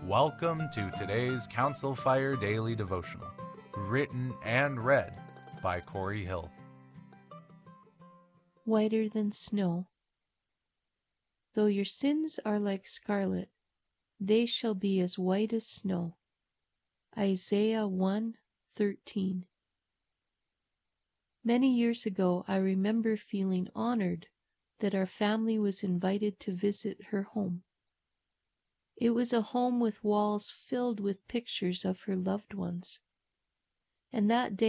Welcome to today's Council Fire Daily Devotional, written and read by Corey Hill. Whiter than snow. Though your sins are like scarlet, they shall be as white as snow. Isaiah 1:13. Many years ago, I remember feeling honored that our family was invited to visit her home. It was a home with walls filled with pictures of her loved ones. And that day